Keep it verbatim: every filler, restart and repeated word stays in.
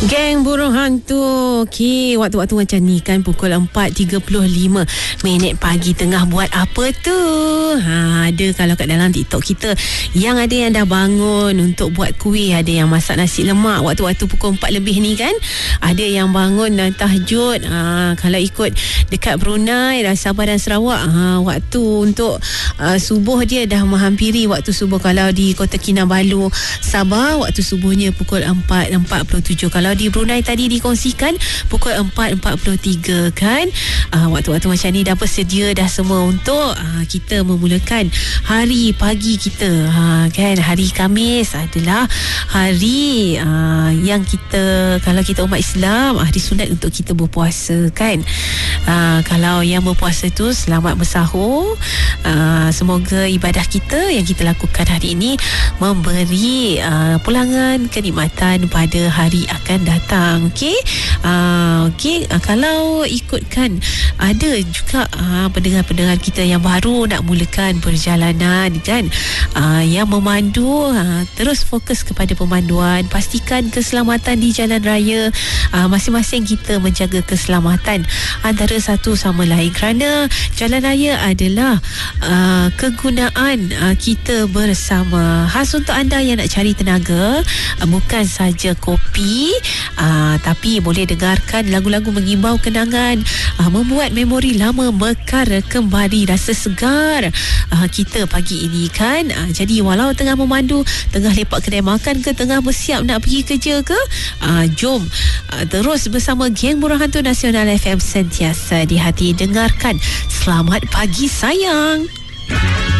Geng Burung Hantu. Okey, waktu-waktu macam ni kan pukul empat tiga puluh lima minit pagi tengah buat apa tu? Ha, ada kalau kat dalam TikTok kita yang ada yang dah bangun untuk buat kuih, ada yang masak nasi lemak waktu-waktu pukul empat lebih ni kan. Ada yang bangun dan tahajud. Ha, kalau ikut dekat Brunei, Sabah dan Sarawak, ha, waktu untuk uh, subuh dia dah menghampiri waktu subuh. Kalau di Kota Kinabalu, Sabah, waktu subuhnya pukul empat empat puluh tujuh. Kalau di Brunei tadi dikongsikan pukul empat empat puluh tiga kan. Uh, waktu-waktu macam ni dah bersedia dah semua untuk uh, kita memulakan hari pagi kita. Uh, kan hari Khamis adalah hari uh, yang kita, kalau kita umat Islam, hari sunat untuk kita berpuasa kan. Uh, kalau yang berpuasa tu selamat bersahur. Uh, semoga ibadah kita yang kita lakukan hari ini memberi uh, pulangan kenikmatan pada hari akan datang. Okey. Uh, Okey, uh, kalau ikutkan ada juga uh, pendengar-pendengar kita yang baru nak mulakan perjalanan kan, uh, yang memandu, uh, terus fokus kepada pemanduan, pastikan keselamatan di jalan raya. Uh, masing-masing kita menjaga keselamatan antara satu sama lain, kerana jalan raya adalah uh, kegunaan uh, kita bersama. Khas untuk anda yang nak cari tenaga, uh, bukan saja kopi, uh, tapi boleh dengarkan lagu-lagu mengimbau kenangan, uh, membuat memori lama mekar kembali, rasa segar uh, kita pagi ini kan. Uh, jadi walau tengah memandu, tengah lepak kedai makan ke, tengah bersiap nak pergi kerja ke, uh, jom uh, terus bersama Geng Burung Hantu Nasional F M, sentiasa di hati. Dengarkan Selamat Pagi Sayang.